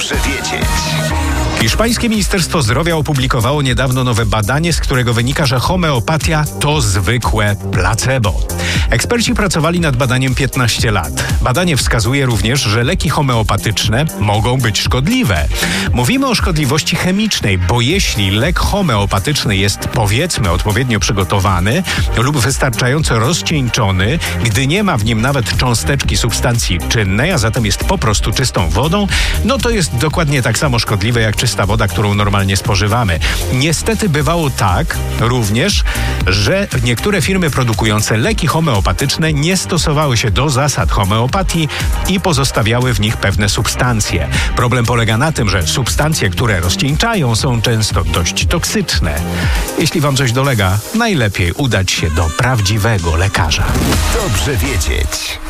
Dobrze wiedzieć. Hiszpańskie Ministerstwo Zdrowia opublikowało niedawno nowe badanie, z którego wynika, że homeopatia to zwykłe placebo. Eksperci pracowali nad badaniem 15 lat. Badanie wskazuje również, że leki homeopatyczne mogą być szkodliwe. Mówimy o szkodliwości chemicznej, bo jeśli lek homeopatyczny jest, powiedzmy, odpowiednio przygotowany lub wystarczająco rozcieńczony, gdy nie ma w nim nawet cząsteczki substancji czynnej, a zatem jest po prostu czystą wodą, no to jest dokładnie tak samo szkodliwe jak czysta woda, którą normalnie spożywamy. Niestety bywało tak również, że niektóre firmy produkujące leki homeopatyczne nie stosowały się do zasad homeopatii i pozostawiały w nich pewne substancje. Problem polega na tym, że substancje, które rozcieńczają, są często dość toksyczne. Jeśli wam coś dolega, najlepiej udać się do prawdziwego lekarza. Dobrze wiedzieć.